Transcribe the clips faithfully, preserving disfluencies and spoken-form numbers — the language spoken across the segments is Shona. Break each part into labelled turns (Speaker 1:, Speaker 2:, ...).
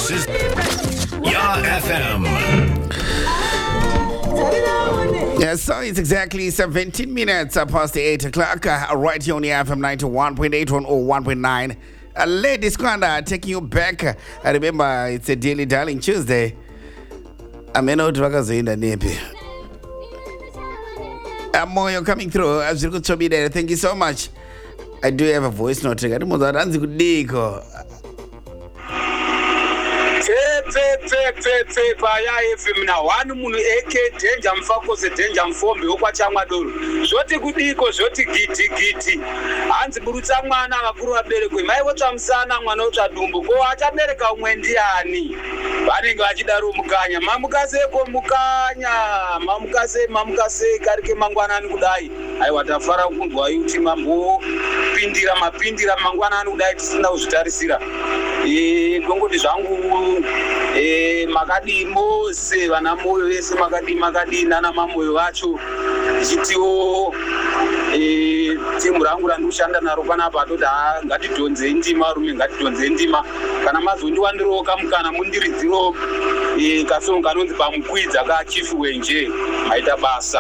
Speaker 1: This is Ya F M.
Speaker 2: Yes, so it's exactly seventeen minutes past eight o'clock, uh, right here on the F M ninety-one point eight or one point nine. Uh, ladies, Kwanda, taking you back. Uh, I remember it's a Daily Darling Tuesday. I'm in Otrakazinda Nepi. I'm Moyo coming through. As you could show me there, thank you so much. I do have a voice note. I don't know that answer good diko.
Speaker 3: Paya F M na one munu eke danger mfako se danger mfombe okwa chamwadoro zvoti kudiko zvoti giti giti hanzi burutsa mwana vakuru aberekwe mai votsva musana mwana votsva dumbu ko achabereka umwe ndiani vanenge vachidaro mukanya mamukaseko mukanya mamukase mamukase karike mangwanani kudai aiwa tafara kunzwa yuti mambo pindira mapindira mangwanani kudai tisina kuzvitarisira eh ngongoti zvangu eh makadi mose vana moyo vese makadi makadi nana mamoyo vacho chitiwo eh timu rangu randushanda naro panapa toti ngatidonze ndima rume ngatidonze ndima kana mazondiwandiroka mukana mundiridziro eh kasonga anonzi pamukwidza ka chief wenje maita basa.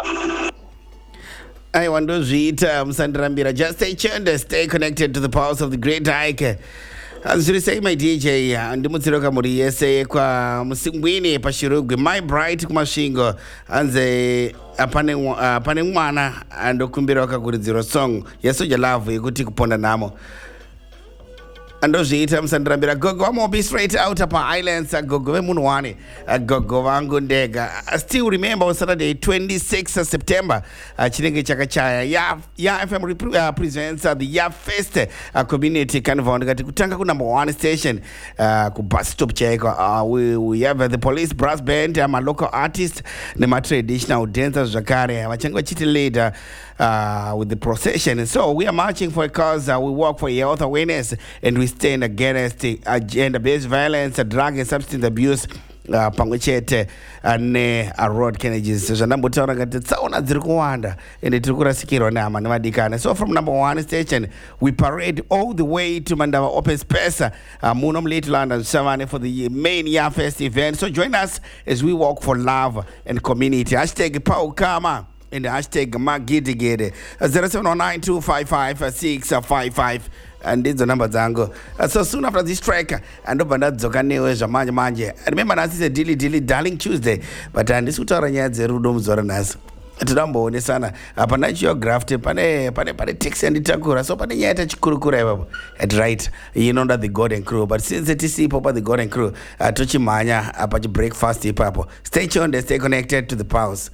Speaker 2: I want to read um, Sandrambira. Just stay tuned, stay connected to the powers of the great hike. As you say, my D J, and Mutsiroka Muri, say, Qua Musingwini, Pashirugwi, my bright Kumashingo, and the Paningwana, and Okumbiroka Gurizero song. Yes, so you love, you could take upon the Namo. And those items and Rambira go go more be straight out upon islands and go go Munwani go go Wangundega. I still remember on Saturday, twenty-sixth of September, Chinenge Chakachaya, Ya Ya F M uh, presents uh, the Ya Fest uh, community carnival. Kutanga number one station, uh, bus stop check. Uh, we we have uh, the police brass band. I'm a local artist, the traditional dancers Zakare. Machango Chiti leader uh, with the procession. So we are marching for a cause. Uh, we work for health awareness and we stand against gender-based violence, drug and substance abuse. Uh, Panguchete and uh, road Kennedy's. So number two, it's sauna zirikuanda and the Trukura Sikiro Nama Namadikana. So from number one station, we parade all the way to Mandava Open Space, uh, Munam Little London Savannah for the main Ya Fest event. So join us as we walk for love and community. Hashtag Pau Kama. In the hashtag Magidigede zero seven one nine two five five six five five, and this is the number zango. Uh, so soon after this track, and over that Zokanewe Jamanja Manje. I remember this is a Dilly Dilly Darling Tuesday, but and this Utaranya Zerudum Zoranas. Tudambo ni sana hapana geography pane pane pane text and itakura so pane nyata chikurukura babo at right you know that the golden crew, but since it is papa the golden crew uh, tochimanya apa breakfast ipapo. Stay tuned and stay connected to the pulse.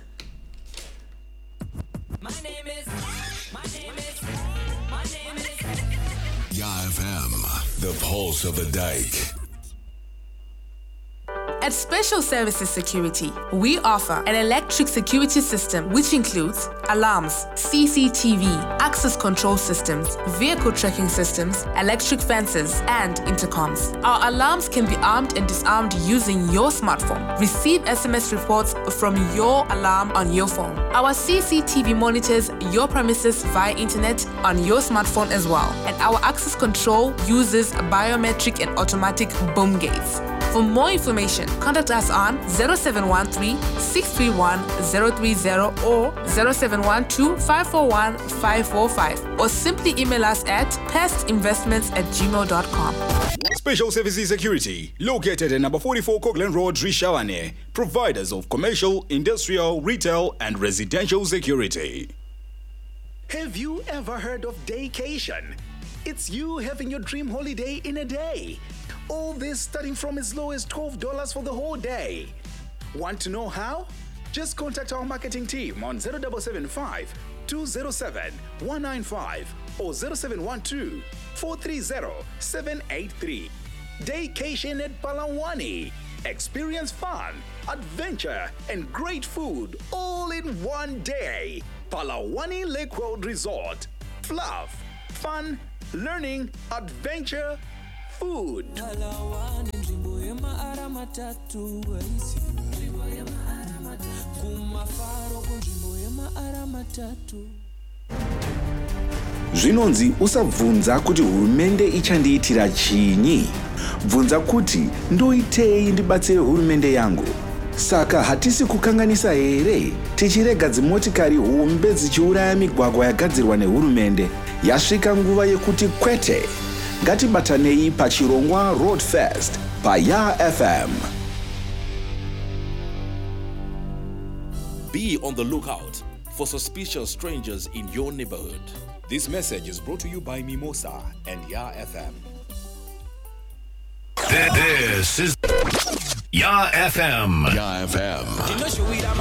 Speaker 4: My name is, my name is, my name is
Speaker 1: Ya F M, the pulse of the dike.
Speaker 5: At Special Services Security, we offer an electric security system which includes alarms, C C T V, access control systems, vehicle tracking systems, electric fences, and intercoms. Our alarms can be armed and disarmed using your smartphone. Receive S M S reports from your alarm on your phone. Our C C T V monitors your premises via internet on your smartphone as well. And our access control uses biometric and automatic boom gates. For more information, contact us on zero seven one three, six three one, zero three zero or zero seven one two, five four one, five four five or simply email us at pestinvestments at gmail dot com.
Speaker 6: Special Services Security, located at number forty-four Coghlan Road, Rishawane, providers of commercial, industrial, retail, and residential security.
Speaker 7: Have you ever heard of Daycation? It's you having your dream holiday in a day. All this starting from as low as twelve dollars for the whole day. Want to know how? Just contact our marketing team on zero seven seven five, two zero seven, one nine five or zero seven one two, four three zero, seven eight three. Daycation at Palawani. Experience fun, adventure, and great food all in one day. Palawani Lake Road Resort. Fluff, fun, learning, adventure, food.
Speaker 8: Zvinonzi usabvunza kuti hurumende ichandiitira chinyi.
Speaker 7: bvunza kuti ndoitei ndibatsire hurumende yangu. Saka hatisi kukanganisa here tichirega dzimotikari hombe dzichiuraya migwagwa yagadzirwa nehurumende. Yasvika nguva yekuti kwete. Ngatibatanei pachirongwa Road Fest paYa F M.
Speaker 8: Be on the lookout for suspicious strangers in your neighborhood.
Speaker 6: This message is brought to you by Mimosa and Ya F M.
Speaker 1: This is Ya F M.
Speaker 8: Ya F M.